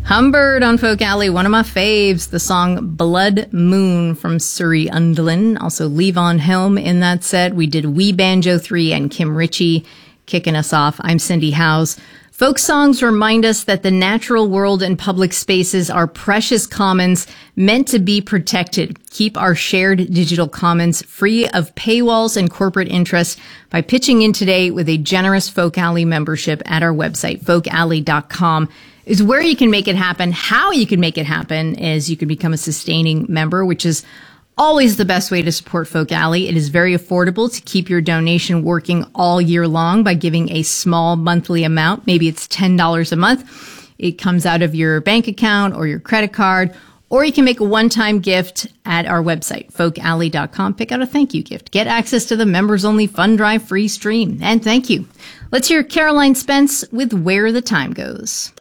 Humbird on Folk Alley, one of my faves, the song Blood Moon from Surrey Undlin. Also Levon Helm in that set. We did Wee Banjo 3 and Kim Ritchie kicking us off. I'm Cindy Howes. Folk songs remind us that the natural world and public spaces are precious commons meant to be protected. Keep our shared digital commons free of paywalls and corporate interests by pitching in today with a generous Folk Alley membership at our website, folkalley.com. Is where you can make it happen. How you can make it happen is you can become a sustaining member, which is always the best way to support Folk Alley. It is very affordable to keep your donation working all year long by giving a small monthly amount. Maybe it's $10 a month. It comes out of your bank account or your credit card, or you can make a one-time gift at our website, folkalley.com. Pick out a thank you gift. Get access to the members-only fund drive free stream. And thank you. Let's hear Caroline Spence with Where the Time Goes.